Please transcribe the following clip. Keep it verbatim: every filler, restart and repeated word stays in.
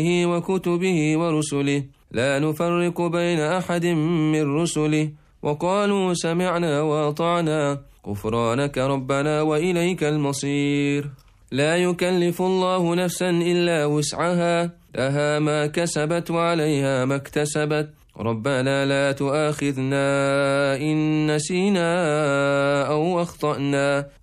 وكتبه ورسله لا نفرق بين أحد من رسله وقالوا سمعنا وأطعنا غفرانك ربنا وإليك المصير. لا يكلف الله نفسا إلا وسعها لها ما كسبت وعليها ما اكتسبت ربنا لا تؤاخذنا إن نسينا أو أخطأنا